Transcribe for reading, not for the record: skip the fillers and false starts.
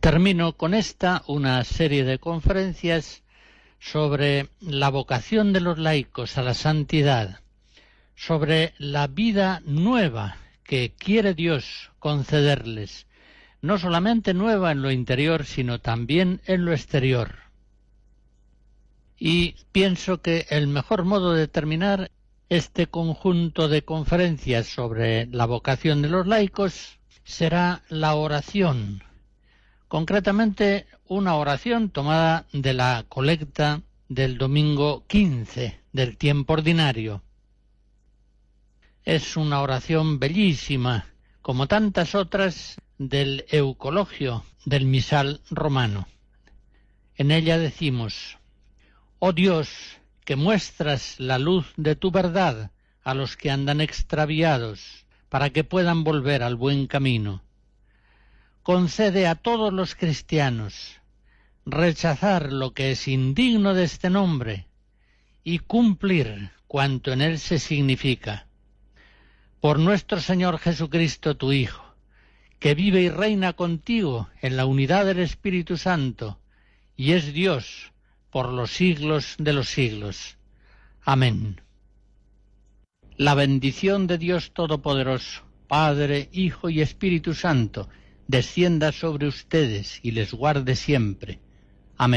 Termino con una serie de conferencias sobre la vocación de los laicos a la santidad, sobre la vida nueva que quiere Dios concederles, no solamente nueva en lo interior, sino también en lo exterior. Y pienso que el mejor modo de terminar este conjunto de conferencias sobre la vocación de los laicos será la oración, concretamente una oración tomada de la colecta del domingo 15 del tiempo ordinario. Es una oración bellísima, como tantas otras del Eucologio del misal romano. En ella decimos: «Oh Dios, que muestras la luz de tu verdad a los que andan extraviados, para que puedan volver al buen camino. Concede a todos los cristianos rechazar lo que es indigno de este nombre y cumplir cuanto en él se significa. Por nuestro Señor Jesucristo, tu Hijo, que vive y reina contigo en la unidad del Espíritu Santo, y es Dios por los siglos de los siglos. Amén». La bendición de Dios Todopoderoso, Padre, Hijo y Espíritu Santo, descienda sobre ustedes y les guarde siempre.